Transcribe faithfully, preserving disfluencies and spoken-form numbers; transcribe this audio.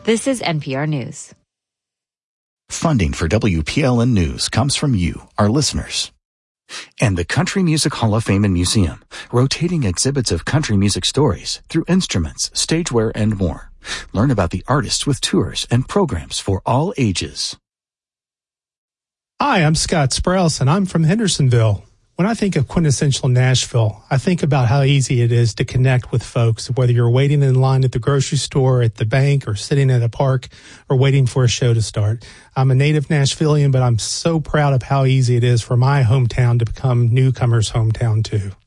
This is N P R News. Funding for W P L N News comes from you, our listeners. And the Country Music Hall of Fame and Museum, rotating exhibits of country music stories through instruments, stageware, and more. Learn about the artists with tours and programs for all ages. Hi, I'm Scott Sprouse, and I'm from Hendersonville. When I think of quintessential Nashville, I think about how easy it is to connect with folks, whether you're waiting in line at the grocery store, at the bank, or sitting at a park, or waiting for a show to start. I'm a native Nashvilleian, but I'm so proud of how easy it is for my hometown to become newcomers' hometown, too.